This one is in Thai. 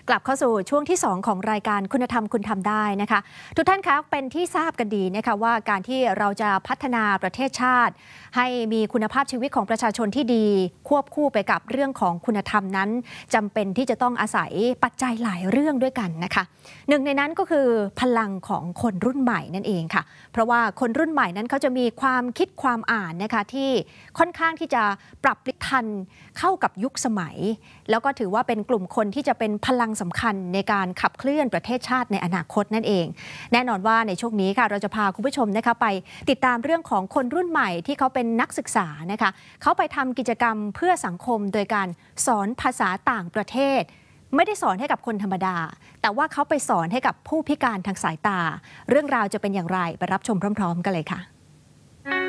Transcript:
กลับเข้าสู่ช่วงที่2ของรายการคุณธรรมคุณทำได้นะคะทุกท่านคะเป็นที่ทราบกันดีนะคะว่าการที่เราจะพัฒนาประเทศชาติให้มีคุณภาพชีวิตของประชาชนที่ดีควบคู่ไปกับเรื่องของคุณธรรมนั้นจำเป็นที่จะต้องอาศัยปัจจัยหลายเรื่องด้วยกันนะคะหนึ่งในนั้นก็คือพลังของคนรุ่นใหม่นั่นเองค่ะเพราะว่าคนรุ่นใหม่นั้นเขาจะมีความคิดความอ่านนะคะที่ค่อนข้างที่จะปรับทันเข้ากับยุคสมัยแล้วก็ถือว่าเป็นกลุ่มคนที่จะเป็นพลังสำคัญในการขับเคลื่อนประเทศชาติในอนาคตนั่นเองแน่นอนว่าในช่วงนี้ค่ะเราจะพาคุณผู้ชมนะคะไปติดตามเรื่องของคนรุ่นใหม่ที่เขาเป็นนักศึกษานะคะเขาไปทำกิจกรรมเพื่อสังคมโดยการสอนภาษาต่างประเทศไม่ได้สอนให้กับคนธรรมดาแต่ว่าเขาไปสอนให้กับผู้พิการทางสายตาเรื่องราวจะเป็นอย่างไรไปรับชมพร้อมๆกันเลยค่ะ